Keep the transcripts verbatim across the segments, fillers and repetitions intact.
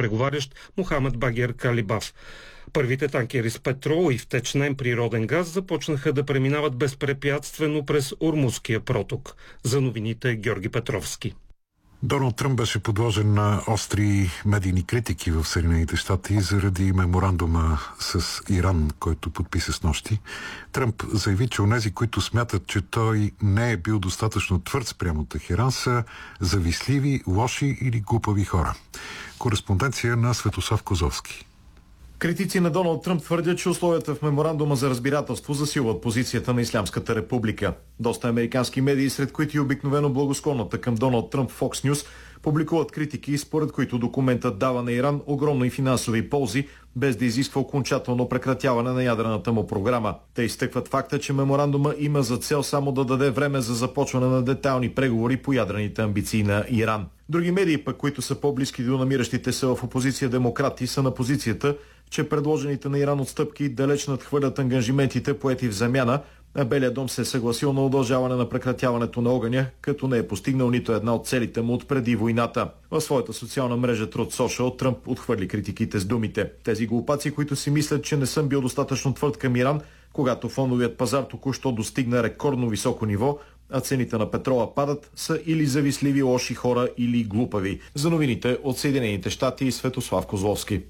преговарящ Мохамед Багер Калибаф. Първите танкери с петрол и втечнен природен газ започнаха да преминават безпрепятствено през Ормузския проток. За новините Георги Петровски. Доналд Тръмп беше подложен на остри медийни критики в Съединените щати заради меморандума с Иран, който подписа снощи. Тръмп заяви, че онези, които смятат, че той не е бил достатъчно твърд спрямо Техеран, са завистливи, лоши или глупави хора. Кореспонденция на Светослав Козовски. Критици на Доналд Тръмп твърдят, че условията в меморандума за разбирателство засилват позицията на Ислямската република. Доста американски медии, сред които и обикновено благосклонната към Доналд Тръмп Fox News, публикуват критики, според които документът дава на Иран огромни финансови ползи, без да изисква окончателно прекратяване на ядрената му програма. Те изтъкват факта, че меморандума има за цел само да даде време за започване на детайлни преговори по ядрените амбиции на Иран. Други медии пък, които са по-близки до намиращите се в опозиция демократи, са на позицията, че предложените на Иран отстъпки далеч надхвърлят ангажиментите, поети в замяна, а Белия дом се е съгласил на удължаване на прекратяването на огъня, като не е постигнал нито една от целите му от преди войната. В своята социална мрежа Truth Social Тръмп отхвърли критиките с думите: тези глупаци, които си мислят, че не съм бил достатъчно твърд към Иран, когато фондовият пазар току-що достигна рекордно високо ниво, а цените на петрола падат, са или завистливи лоши хора, или глупави. За новините от Съединените щати, Светослав Козловски.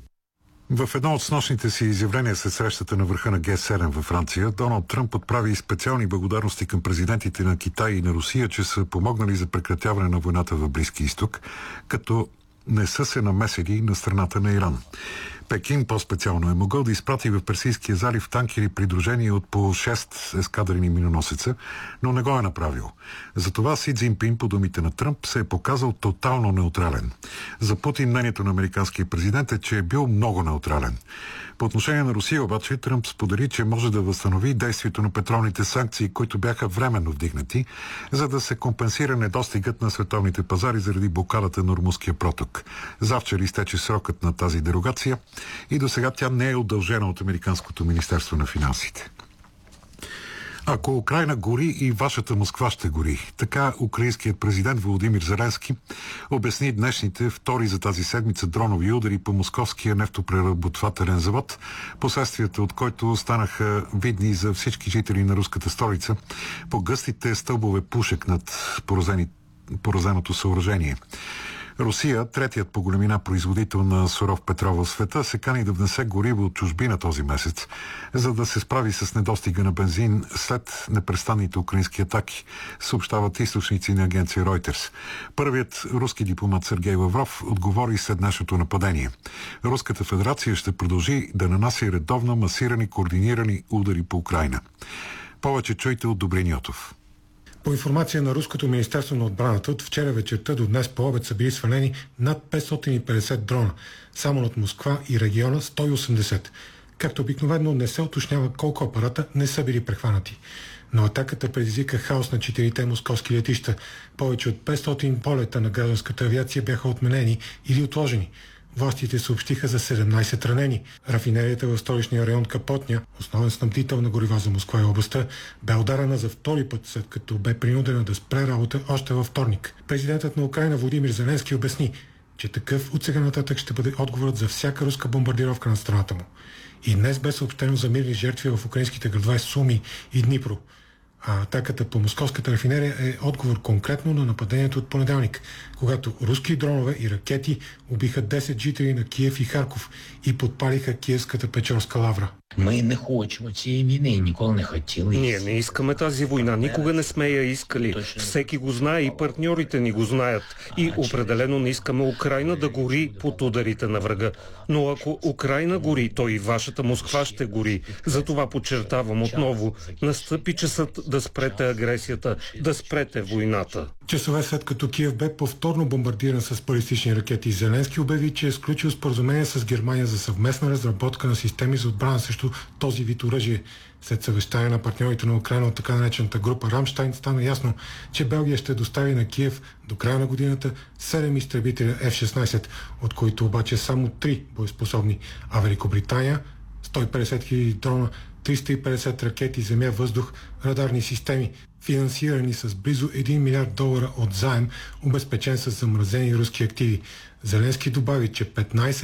В едно от снощните си изявления след срещата на върха на Ге седем във Франция, Доналд Тръмп отправи специални благодарности към президентите на Китай и на Русия, че са помогнали за прекратяване на войната в Близки изток, като не са се намесили на страната на Иран. Пекин по-специално е могъл да изпрати в Персийския залив танкери, придружени от по шест ескадрени миноносеца, но не го е направил. Затова Си Цзинпин, по думите на Тръмп, се е показал тотално неутрален. За Путин мнението на американския президент е, че е бил много неутрален. По отношение на Русия обаче, Тръмп сподели, че може да възстанови действието на петролните санкции, които бяха временно вдигнати, за да се компенсира недостигът на световните пазари заради блокадата на Ормузския проток. Завчер изтече срокът на тази дерогация и до сега тя не е удължена от Американското министерство на финансите. Ако Украйна гори, и вашата Москва ще гори. Така украинският президент Володимир Зеленски обясни днешните втори за тази седмица дронови удари по московския нефтопреработвателен завод, последствията от който станаха видни за всички жители на руската столица по гъстите стълбове пушек над поразеното съоръжение. Русия, третият по големина производител на суров петрол в света, се кани да внесе гориво от чужбина този месец, за да се справи с недостига на бензин след непрестанните украински атаки, съобщават източници на агенция Reuters. Първият руски дипломат Сергей Лавров отговори след днешното нападение. Руската федерация ще продължи да нанася редовно масирани, координирани удари по Украйна. Повече чуйте от Добрин Йотов. По информация на Руското министерство на отбраната, от вчера вечерта до днес по обед са били свалени над петстотин и петдесет дрона. Само над Москва и региона сто и осемдесет. Както обикновено не се уточнява колко апарата не са били прехванати. Но атаката предизвика хаос на четирите московски летища. Повече от петстотин полета на гражданската авиация бяха отменени или отложени. Властите съобщиха за седемнайсет ранени. Рафинерията в столичния район Капотня, основен снабдител на горива за Москва и областта, бе ударена за втори път, след като бе принудена да спре работа още във вторник. Президентът на Украйна Володимир Зеленски обясни, че такъв от сега нататък ще бъде отговорът за всяка руска бомбардировка на страната му. И днес бе съобщено за мирни жертви в украинските градове Суми и Днипро. А атаката по московската рафинерия е отговор конкретно на нападението от понеделник, когато руски дронове и ракети убиха десет жители на Киев и Харков и подпалиха Киевската Печорска лавра. Ми не хочемо цієї війни і ніколи не хотіли. Ние не искаме тази война, никога не сме я искали. Всеки го знае и партньорите ни го знаят. И определено не искаме Украйна да гори под ударите на врага. Но ако Украйна гори, то и вашата Москва ще гори. Затова подчертавам отново, настъпи часът да спрете агресията, да спрете войната. Часове след като Киев бе повторно бомбардиран с балистични ракети, Зеленски обяви, че е сключил споразумение с Германия за съвместна разработка на системи за отбрана срещу този вид оръжие. След съвещание на партньорите на Украйна от така наречената група Рамштайн стана ясно, че Белгия ще достави на Киев до края на годината седем изтребителя Еф шестнайсет, от които обаче само три боеспособни, а Великобритания сто и петдесет хиляди дрона, триста и петдесет ракети земя-въздух, радарни системи, финансирани с близо един милиард долара от заем, обезпечен с замразени руски активи. Зеленски добави, че петнайсет